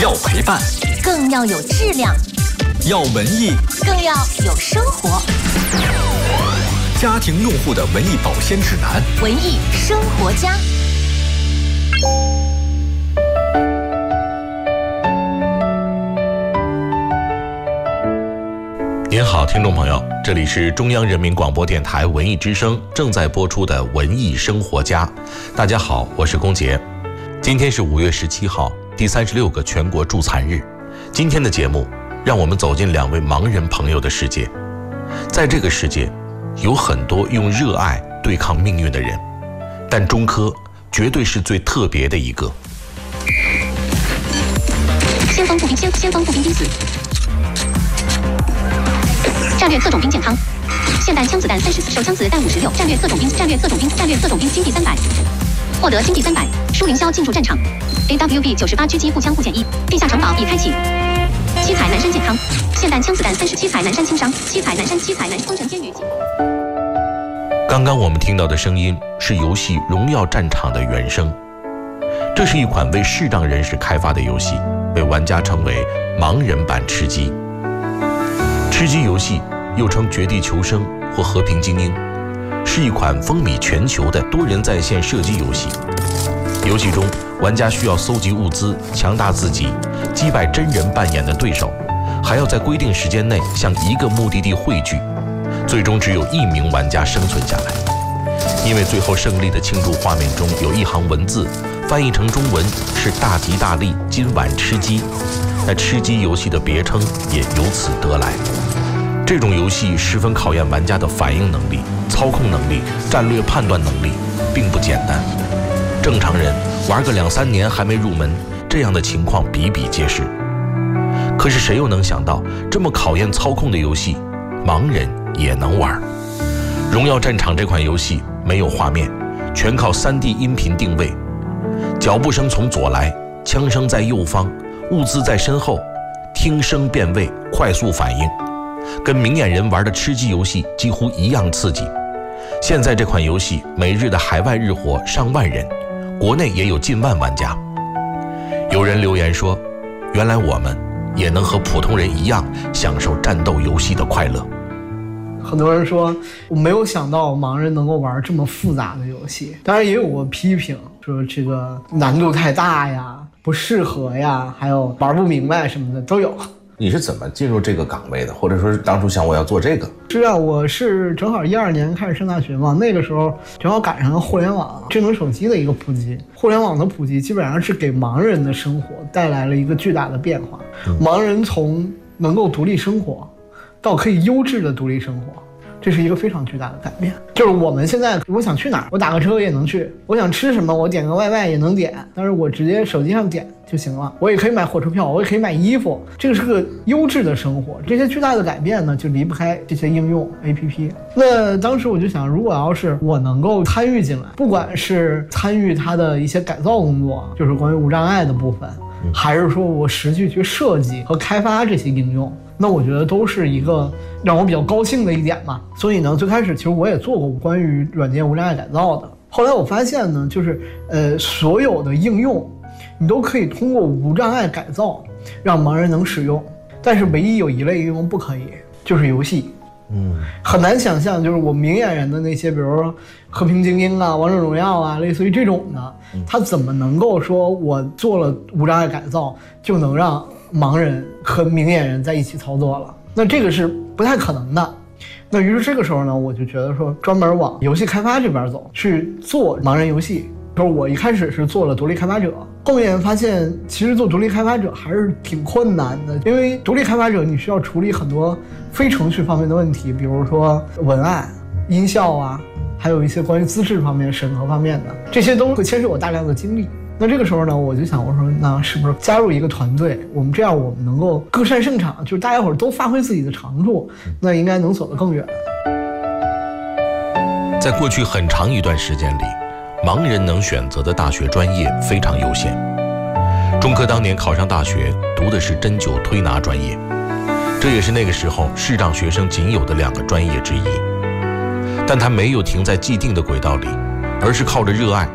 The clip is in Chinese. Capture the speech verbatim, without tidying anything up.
要陪伴， 更要有质量； 要文艺， 更要有生活。 家庭用户的文艺保鲜指南， 文艺生活家。 您好，听众朋友，这里是中央人民广播电台文艺之声正在播出的文艺生活家。大家好，我是龚杰。今天是五月十七号，第三十六个全国助残日。今天的节目让我们走进两位盲人朋友的世界。在这个世界有很多用热爱对抗命运的人，但中科绝对是最特别的一个。 先锋步兵先先锋步兵兵死，战略特种兵健康，霰弹枪子弹三十四，手枪子弹五十六，战略特种兵战略特种兵战略特种兵金币三百，获得金币三百。舒凌霄进入战场 ，A W B 九十八狙击步枪部件一，地下城堡已开启。七彩南山健康，霰弹枪子弹三十七彩南山轻伤，七彩南山七彩南风尘天宇。 刚刚我们听到的声音是游戏《荣耀战场》的原声，这是一款为视障人士开发的游戏，被玩家称为盲人版吃鸡。吃鸡游戏又称绝地求生或和平精英，是一款风靡全球的多人在线射击游戏。游戏中，玩家需要搜集物资、强大自己，击败真人扮演的对手，还要在规定时间内向一个目的地汇聚，最终只有一名玩家生存下来。因为最后胜利的庆祝画面中有一行文字，翻译成中文是“大吉大利，今晚吃鸡”，那吃鸡游戏的别称也由此得来。这种游戏十分考验玩家的反应能力、操控能力、战略判断能力，并不简单。正常人玩个两三年还没入门，这样的情况比比皆是。可是谁又能想到，这么考验操控的游戏，盲人也能玩。《荣耀战场》这款游戏没有画面，全靠 三 D 音频定位，脚步声从左来，枪声在右方，物资在身后，听声辨位，快速反应，跟明眼人玩的吃鸡游戏几乎一样刺激。现在这款游戏每日的海外日活上万人，国内也有近万玩家。有人留言说，原来我们也能和普通人一样享受战斗游戏的快乐。 很多人说我没有想到盲人能够玩这么复杂的游戏，当然也有过批评，说这个难度太大呀，不适合呀，还有玩不明白什么的都有。 你是怎么进入这个岗位的，或者说是当初想我要做这个？ 是啊，我是正好一二年开始上大学嘛，那个时候正好赶上互联网、智能手机的一个普及。互联网的普及基本上是给盲人的生活带来了一个巨大的变化。嗯、盲人从能够独立生活到可以优质的独立生活，这是一个非常巨大的改变。就是我们现在我想去哪儿，我打个车也能去，我想吃什么我点个外卖也能点，但是我直接手机上点就行了。我也可以买火车票，我也可以买衣服，这个是个优质的生活。这些巨大的改变呢，就离不开这些应用 A P P。 那当时我就想，如果要是我能够参与进来，不管是参与它的一些改造工作，就是关于无障碍的部分，还是说我实际去设计和开发这些应用，那我觉得都是一个让我比较高兴的一点嘛。所以呢，最开始其实我也做过关于软件无障碍改造的。后来我发现呢，就是呃，所有的应用你都可以通过无障碍改造让盲人能使用，但是唯一有一类应用不可以，就是游戏。嗯，很难想象，就是我明眼人的那些，比如说和平精英啊、王者荣耀啊，类似于这种的，他怎么能够说我做了无障碍改造就能让盲人和明眼人在一起操作了？那这个是不太可能的。那于是这个时候呢，我就觉得说专门往游戏开发这边走，去做盲人游戏。就是我一开始是做了独立开发者，后面发现其实做独立开发者还是挺困难的，因为独立开发者你需要处理很多非程序方面的问题，比如说文案、音效啊，还有一些关于资质方面、审核方面的，这些都会牵涉我大量的精力。那这个时候呢，我就想，我说那是不是加入一个团队，我们这样我们能够各擅胜场，就是大家伙都发挥自己的长处，那应该能走得更远。 在过去很长一段时间里，盲人能选择的大学专业非常有限。中科当年考上大学读的是针灸推拿专业，这也是那个时候视障学生仅有的两个专业之一。但他没有停在既定的轨道里，而是靠着热爱